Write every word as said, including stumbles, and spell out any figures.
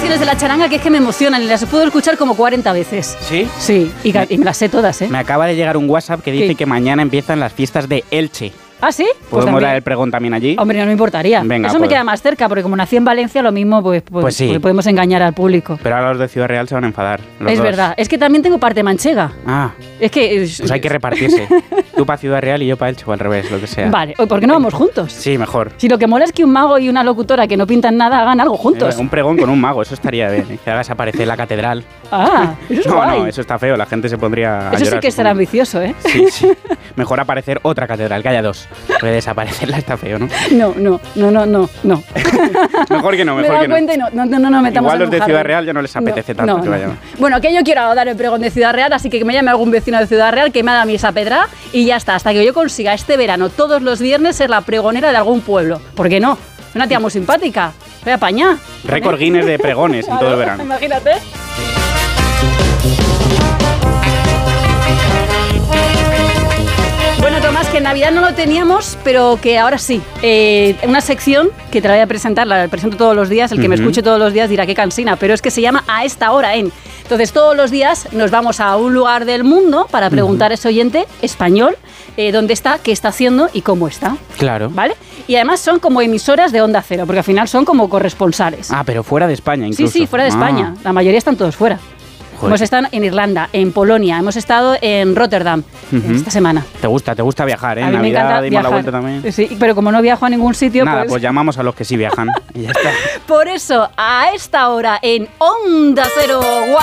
canciones de La Charanga que es que me emocionan y las puedo escuchar como cuarenta veces. ¿Sí? Sí, y, me, y me las sé todas, ¿eh? Me acaba de llegar un WhatsApp que dice ¿Qué? que mañana empiezan las fiestas de Elche. ¿Ah, sí? ¿Podemos Pues dar el pregón también allí? Hombre, no me importaría. Venga, Eso pues. me queda más cerca, porque como nací en Valencia, lo mismo, pues, pues, Pues sí. pues podemos engañar al público. Pero ahora los de Ciudad Real se van a enfadar. los Es dos. verdad. Es que también tengo parte manchega. Ah, Es que... pues hay que repartirse. Tú para Ciudad Real y yo para Elche o al revés, lo que sea. Vale, ¿por qué no vamos juntos? Sí, mejor. Si lo que mola es que un mago y una locutora que no pintan nada hagan algo juntos. Eh, un pregón con un mago, eso estaría bien. ¿eh? Que hagas aparecer la catedral. Ah, eso es No, guay. no, eso está feo. La gente se pondría a Eso sí llorar, que será supongo. ambicioso, ¿eh? Sí, sí. Mejor aparecer otra catedral, que haya dos. Puede desaparecerla, está feo, ¿no? No, no, no, no, no, no. Mejor que no, Me he mejor dado que no. cuenta y no, no, no, no, no metamos Igual en los un de Ciudad jardín. Real ya no les apetece No, tanto no, que no. vayan. Bueno, que yo quiero dar el pregón de Ciudad Real, así que me llame algún vecino de Ciudad Real que me haga mi esa pedra y ya está. Hasta que yo consiga este verano, todos los viernes, ser la pregonera de algún pueblo. ¿Por qué no? Una tía muy simpática. Voy a apañar. Récord Guinness de pregones en todo el verano. Imagínate. Bueno, Tomás, que en Navidad no lo teníamos, pero que ahora sí. Eh, una sección que te la voy a presentar, la presento todos los días. El que me Ujú. escuche todos los días dirá qué cansina, pero es que se llama A esta hora en. Entonces, todos los días nos vamos a un lugar del mundo para preguntar a ese oyente español eh, dónde está, qué está haciendo y cómo está. Claro. ¿Vale? Y además son como emisoras de Onda Cero, porque al final son como corresponsales. Ah, pero fuera de España sí, incluso. sí, fuera de Ah, España. La mayoría están todos fuera. joder. Hemos estado en Irlanda, en Polonia, hemos estado en Rotterdam Ujú. esta semana. Te gusta, te gusta viajar, ¿eh? A mí me Navidad encanta dimos viajar. la vuelta también. Sí, pero como no viajo a ningún sitio, Nada, pues... pues llamamos a los que sí viajan y ya está. Por eso, a esta hora en Onda Cero.